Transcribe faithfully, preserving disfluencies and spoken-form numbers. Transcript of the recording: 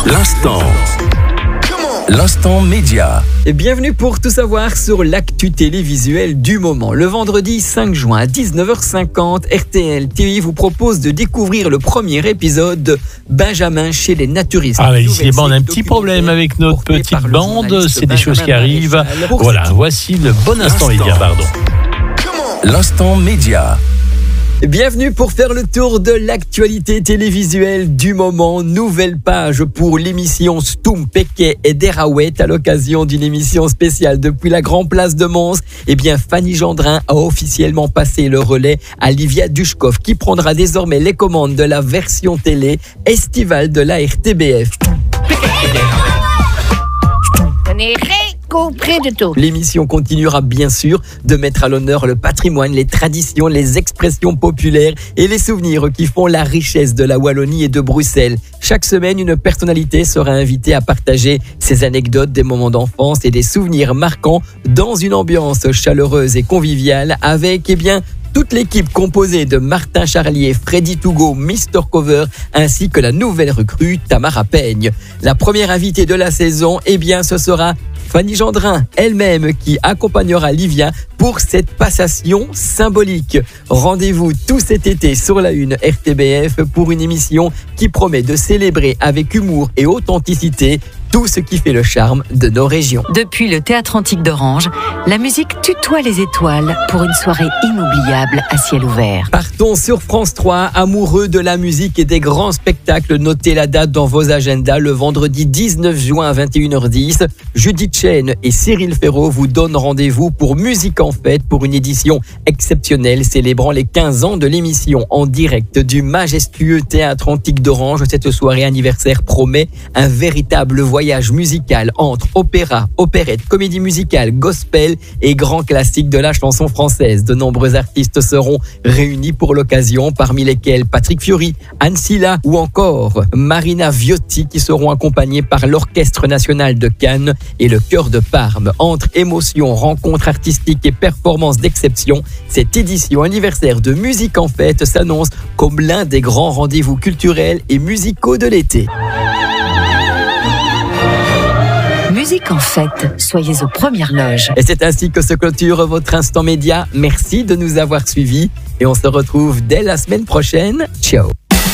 L'instant. L'instant média. Et bienvenue pour tout savoir sur l'actu télévisuelle du moment. Le vendredi cinq juin à dix-neuf heures cinquante, R T L T V vous propose de découvrir le premier épisode de Benjamin chez les naturistes. Ah, ici, bon, on a un petit problème avec notre petite bande, c'est des choses qui arrivent. Voilà, voici le bon instant média, pardon. L'instant média. Bienvenue pour faire le tour de l'actualité télévisuelle du moment. Nouvelle page pour l'émission Stoum, Péquet et Derawet à l'occasion d'une émission spéciale depuis la Grand Place de Mons. Eh bien, Fanny Gendrin a officiellement passé le relais à Livia Dushkov qui prendra désormais les commandes de la version télé estivale de la R T B F. De tout. L'émission continuera bien sûr de mettre à l'honneur le patrimoine, les traditions, les expressions populaires et les souvenirs qui font la richesse de la Wallonie et de Bruxelles. Chaque semaine, une personnalité sera invitée à partager ses anecdotes, des moments d'enfance et des souvenirs marquants dans une ambiance chaleureuse et conviviale avec, eh bien, toute l'équipe composée de Martin Charlier, Freddy Tougo, mister Cover, ainsi que la nouvelle recrue Tamara Peigne. La première invitée de la saison, eh bien, ce sera Fanny Gendrin elle-même qui accompagnera Livia pour cette passation symbolique. Rendez-vous tout cet été sur la une R T B F pour une émission qui promet de célébrer avec humour et authenticité tout ce qui fait le charme de nos régions. Depuis le Théâtre Antique d'Orange, la musique tutoie les étoiles pour une soirée inoubliable à ciel ouvert. Partons sur France trois, amoureux de la musique et des grands spectacles. Notez la date dans vos agendas, le vendredi dix-neuf juin à vingt et une heures dix. Judith Chen et Cyril Ferraud vous donnent rendez-vous pour Musique en Fête pour une édition exceptionnelle célébrant les quinze ans de l'émission en direct du majestueux Théâtre Antique d'Orange. Cette soirée anniversaire promet un véritable voyage musical entre opéra, opérette, comédie musicale, gospel et grands classiques de la chanson française. De nombreux artistes seront réunis pour l'occasion, parmi lesquels Patrick Fiori, Anne Silla ou encore Marina Viotti qui seront accompagnés par l'Orchestre National de Cannes et le Chœur de Parme. Entre émotions, rencontres artistiques et performances d'exception, cette édition anniversaire de Musique en Fête s'annonce comme l'un des grands rendez-vous culturels et musicaux de l'été. Musique en Fête, soyez aux premières loges. Et c'est ainsi que se clôture votre instant média. Merci de nous avoir suivis et on se retrouve dès la semaine prochaine. Ciao.